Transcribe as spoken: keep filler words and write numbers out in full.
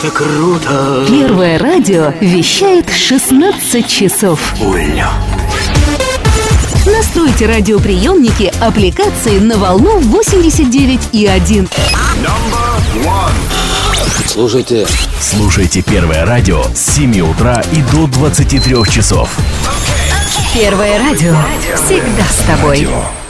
это круто! Первое радио вещает шестнадцать часов. Улет! Настройте радиоприемники аппликации на волну восемьдесят девять и один. Слушайте. Слушайте Первое радио с семи утра и до двадцати трёх часов. Первое радио всегда с тобой.